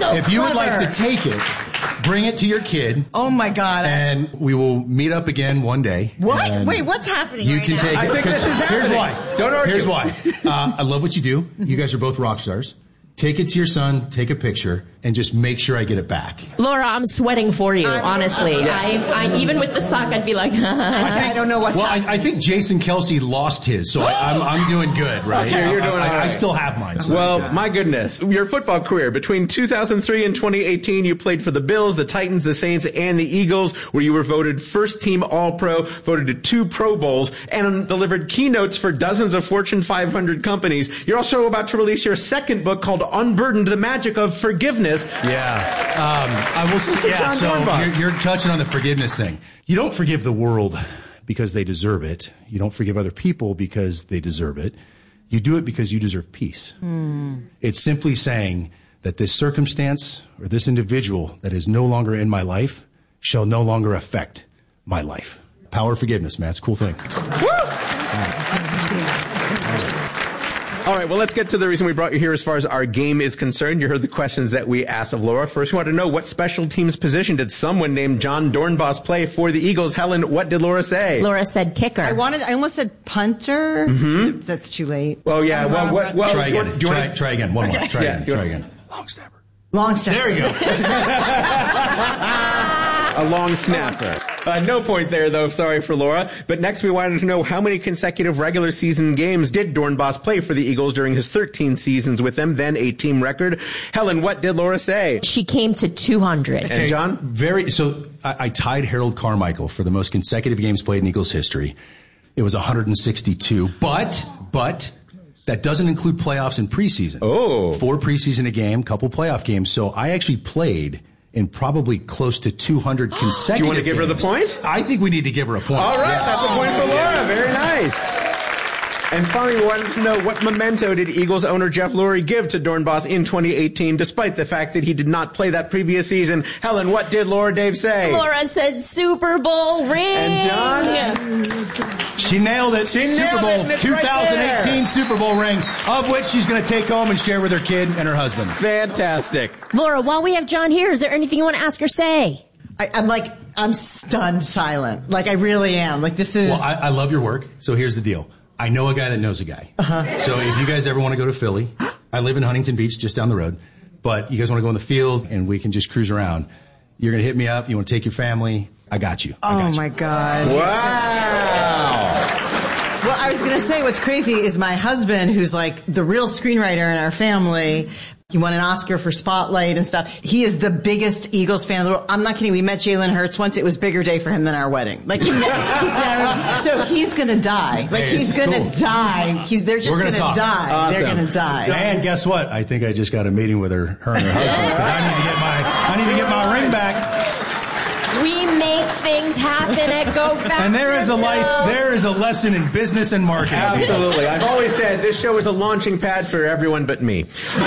so if you would like to take it, bring it to your kid. Oh my God. And we will meet up again one day. What? Wait, what's happening You right can now? take it. I think this is happening. Here's why. Don't argue. Here's why. I love what you do. You guys are both rock stars. Take it to your son, take a picture, and just make sure I get it back. Laura, I'm sweating for you, honestly. I even with the sock, I'd be like, I don't know what's happening. I think Jason Kelsey lost his, so I'm doing good, right? Okay, you're doing all right. I still have mine. So Well, my goodness. Your football career. Between 2003 and 2018, you played for the Bills, the Titans, the Saints, and the Eagles, where you were voted first team All-Pro, voted to 2 Pro Bowls, and delivered keynotes for dozens of Fortune 500 companies. You're also about to release your second book called Unburdened, the Magic of Forgiveness. I will say, John so Dornbos. you're touching on the forgiveness thing. You don't forgive the world because they deserve it. You don't forgive other people because they deserve it. You do it because you deserve peace. It's simply saying that this circumstance or this individual that is no longer in my life shall no longer affect my life. Power of forgiveness, man. It's a cool thing. All right, well, let's get to the reason we brought you here as far as our game is concerned. You heard the questions that we asked of Laura. First, we want to know, what special teams position did someone named John Dornbos play for the Eagles? Helen, what did Laura say? Laura said kicker. I almost said punter. That's too late. Well, yeah, well, Try again. do you want to- Try again. One more. Try Yeah, again. Long snapper. Long step. There you go. a long snapper. No point there, though. Sorry for Laura. But next, we wanted to know, how many consecutive regular season games did Dornbos play for the Eagles during his 13 seasons with them, then a team record? Helen, what did Laura say? She came to 200. And John? I tied Harold Carmichael for the most consecutive games played in Eagles history. It was 162. But that doesn't include playoffs and preseason. Oh. 4 preseason a game, couple playoff games. So I actually played in probably close to 200 consecutive. Do you want to give her the games. point? I think we need to give her a point. All right, Yeah. that's a point for Laura. Very nice. And finally, we wanted to know, what memento did Eagles owner Jeff Lurie give to Dornbos in 2018, despite the fact that he did not play that previous season? Helen, what did Laura Dave say? Laura said Super Bowl ring. And John? She nailed it. She Super nailed Bowl, it, and it's right 2018 there. Super Bowl ring, of which she's going to take home and share with her kid and her husband. Fantastic. Laura, while we have John here, is there anything you want to ask or say? I'm stunned silent. Like, I really am. Like, this is... Well, I love your work. So here's the deal. I know a guy that knows a guy. So if you guys ever want to go to Philly, I live in Huntington Beach, just down the road. But you guys want to go in the field and we can just cruise around. You're going to hit me up. You want to take your family. I got you. my God. Wow. Well, I was going to say, what's crazy is my husband, who's like the real screenwriter in our family. He won an Oscar for Spotlight and stuff. He is the biggest Eagles fan in the world. I'm not kidding. We met Jalen Hurts once. It was a bigger day for him than our wedding. Like, he's never, so he's going to die. Like, Hey, he's going to cool. die. They're just going to talk. die. Awesome. They're going to die. And guess what? I think I just got a meeting with her and her husband. 'Cause I need to get my ring back. We make things happen at Go Factor. And there is a lesson in business and marketing. Absolutely. I've always said this show is a launching pad for everyone but me.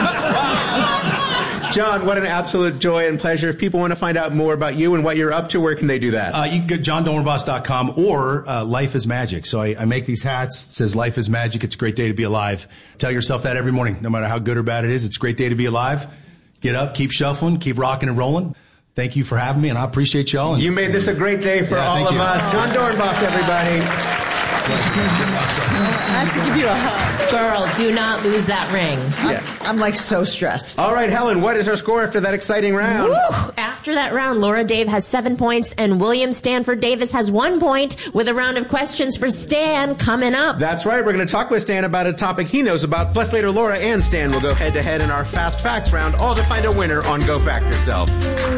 John, what an absolute joy and pleasure. If people want to find out more about you and what you're up to, where can they do that? You can go to johndornbos.com or Life is Magic. So I make these hats. It says Life is Magic. It's a great day to be alive. Tell yourself that every morning. No matter how good or bad it is, it's a great day to be alive. Get up, keep shuffling, keep rocking and rolling. Thank you for having me, and I appreciate y'all. You made this a great day for all of us. John Dornbos, everybody. I have to give you a hug. Girl, do not lose that ring. I'm like so stressed. All right, Helen, what is our score after that exciting round? Woo! After that round, Laura Dave has 7 points, and William Stanford Davis has 1 point, with a round of questions for Stan coming up. That's right. We're going to talk with Stan about a topic he knows about. Plus, later, Laura and Stan will go head-to-head in our Fast Facts round, all to find a winner on Go Fact Yourself.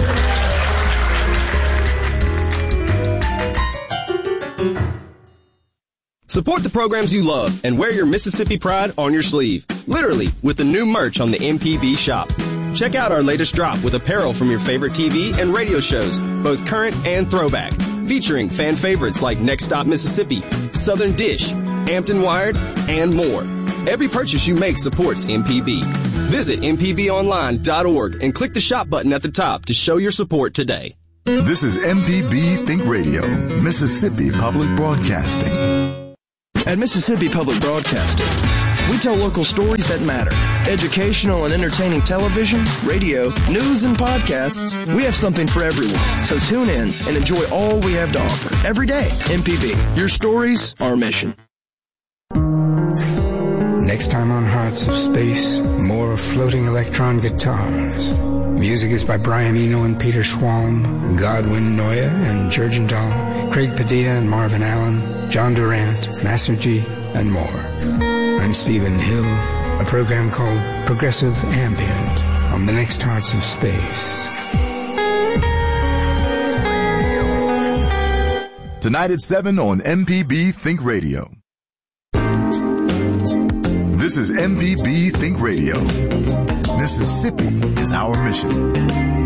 Support the programs you love and wear your Mississippi pride on your sleeve. Literally, with the new merch on the MPB shop. Check out our latest drop with apparel from your favorite TV and radio shows, both current and throwback, featuring fan favorites like Next Stop Mississippi, Southern Dish, Hampton Wired, and more. Every purchase you make supports MPB. Visit mpbonline.org and click the shop button at the top to show your support today. This is MPB Think Radio, Mississippi Public Broadcasting. At Mississippi Public Broadcasting, we tell local stories that matter Educational and entertaining television, radio, news, and podcasts, we have something for everyone. So tune in and enjoy all we have to offer. Every day, MPB. Your stories, our mission. Next time on Hearts of Space, more floating electron guitars. Music is by Brian Eno and Peter Schwalm, Godwin Noya and Jurgen Dahl, Craig Padilla and Marvin Allen, John Durant, Master G, and more. I'm Stephen Hill, a program called Progressive Ambient on the next Hearts of Space. Tonight at 7 on MPB Think Radio. This is MPB Think Radio. Mississippi is our mission.